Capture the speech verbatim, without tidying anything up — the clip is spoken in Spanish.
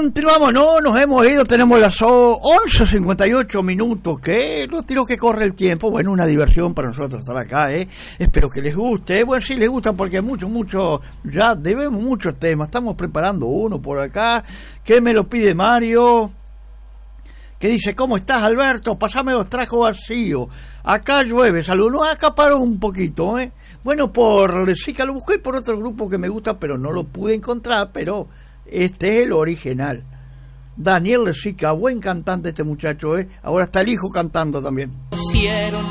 Continuamos, no nos hemos ido, tenemos las once cincuenta y ocho minutos, que no tiro que corre el tiempo. Bueno, una diversión para nosotros estar acá, ¿eh? Espero que les guste, ¿eh? Bueno, sí les gusta porque mucho, mucho, ya debemos muchos temas, estamos preparando uno por acá, que me lo pide Mario, que dice, ¿cómo estás, Alberto? Pasame los trajos vacíos, acá llueve, saludos, no, acá paró un poquito, ¿eh? Bueno, por sí que lo busqué por otro grupo que me gusta, pero no lo pude encontrar, pero este es el original. Daniel Lezica, buen cantante este muchacho, ¿eh? Ahora está el hijo cantando también. Pusieron